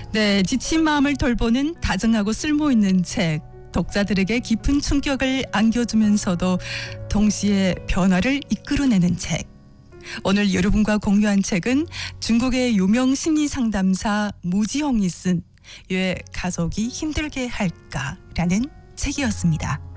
네, 지친 마음을 돌보는 다정하고 쓸모있는 책. 독자들에게 깊은 충격을 안겨주면서도 동시에 변화를 이끌어내는 책. 오늘 여러분과 공유한 책은 중국의 유명 심리상담사 무지홍이 쓴 왜 가족이 힘들게 할까라는 책이었습니다.